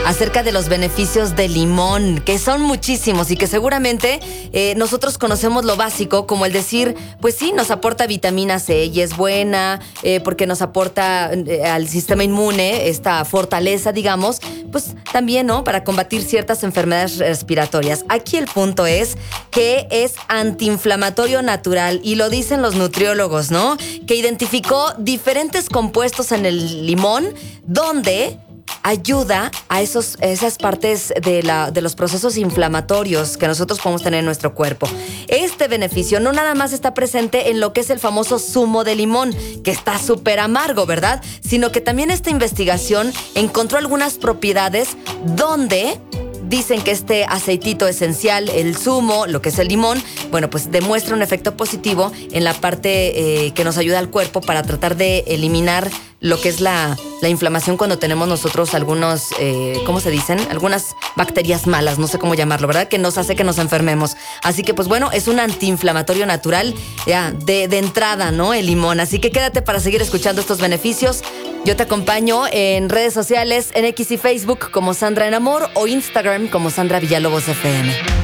acerca de los beneficios del limón, que son muchísimos y que seguramente nosotros conocemos lo básico, como el decir, pues sí, nos aporta vitamina C y es buena, porque nos aporta al sistema inmune esta fortaleza, digamos, pues también, ¿no? Para combatir ciertas enfermedades respiratorias. Aquí el punto es que es antiinflamatorio natural y lo dicen los nutriólogos, ¿no? Que identificó diferentes compuestos en el limón donde ayuda a esas partes de los procesos inflamatorios que nosotros podemos tener en nuestro cuerpo. Este beneficio no nada más está presente en lo que es el famoso zumo de limón, que está súper amargo, ¿verdad? Sino que también esta investigación encontró algunas propiedades donde dicen que este aceitito esencial, el zumo, lo que es el limón, bueno, pues demuestra un efecto positivo en la parte que nos ayuda al cuerpo para tratar de eliminar lo que es la inflamación cuando tenemos nosotros algunos, ¿cómo se dicen? Algunas bacterias malas, no sé cómo llamarlo, ¿verdad? Que nos hace que nos enfermemos. Así que, pues bueno, es un antiinflamatorio natural ya de entrada, ¿no? El limón. Así que quédate para seguir escuchando estos beneficios. Yo te acompaño en redes sociales, en X y Facebook como Sandra en Amor o Instagram como Sandra Villalobos FM.